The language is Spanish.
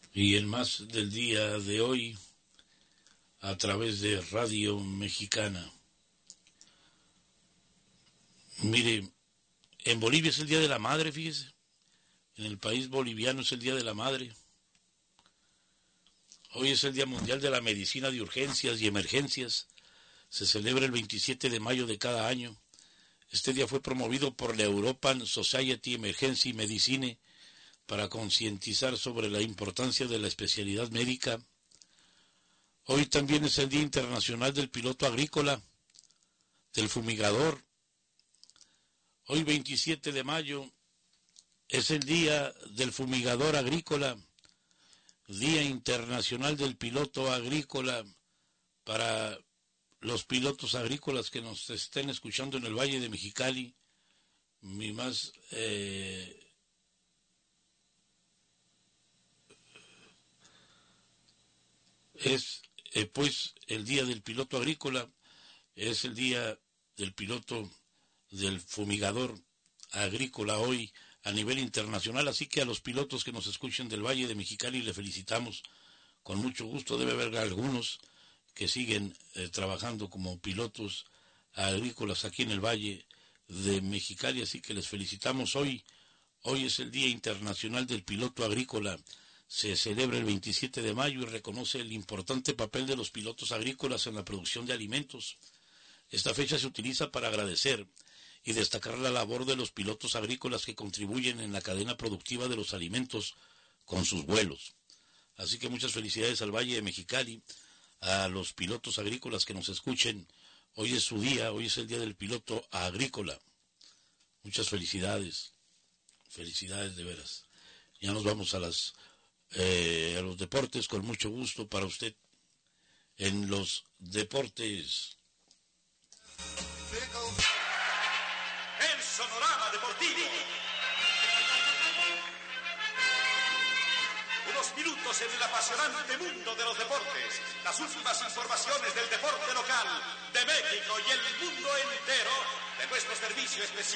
y en más del día de hoy a través de Radio Mexicana. Mire, en Bolivia es el Día de la Madre, fíjese. En el país boliviano es el Día de la Madre. Hoy es el Día Mundial de la Medicina de Urgencias y Emergencias. Se celebra el 27 de mayo de cada año. Este día fue promovido por la European Society Emergency Medicine para concientizar sobre la importancia de la especialidad médica. Hoy también es el Día Internacional del Piloto Agrícola, del Fumigador. Hoy 27 de mayo es el Día del Fumigador Agrícola, Día Internacional del Piloto Agrícola. Para los pilotos agrícolas que nos estén escuchando en el Valle de Mexicali, mi más pues el Día del Piloto Agrícola es el Día del Piloto del Fumigador Agrícola hoy a nivel internacional, así que a los pilotos que nos escuchen del Valle de Mexicali le felicitamos con mucho gusto. Debe haber algunos que siguen trabajando como pilotos agrícolas aquí en el Valle de Mexicali, así que les felicitamos hoy. Hoy es el Día Internacional del Piloto Agrícola. Se celebra el 27 de mayo y reconoce el importante papel de los pilotos agrícolas en la producción de alimentos. Esta fecha se utiliza para agradecer y destacar la labor de los pilotos agrícolas que contribuyen en la cadena productiva de los alimentos con sus vuelos. Así que muchas felicidades al Valle de Mexicali, a los pilotos agrícolas que nos escuchen. Hoy es su día, hoy es el Día del Piloto Agrícola. Muchas felicidades, felicidades de veras. Ya nos vamos a los deportes con mucho gusto para usted en los deportes. El Sonorama Deportivo. Unos minutos en el apasionante mundo de los deportes. Las últimas informaciones del deporte local, de México y el mundo entero, de nuestro servicio especial.